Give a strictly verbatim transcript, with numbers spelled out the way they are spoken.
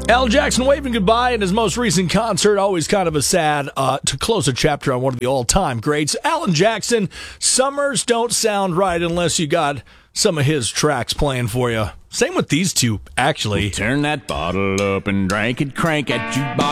Alan Jackson waving goodbye in his most recent concert. Always kind of a sad uh, to close a chapter on one of the all-time greats. Alan Jackson, summers don't sound right unless you got some of his tracks playing for you. Same with these two, actually. Turn that bottle up and drink it, crank at jukebox.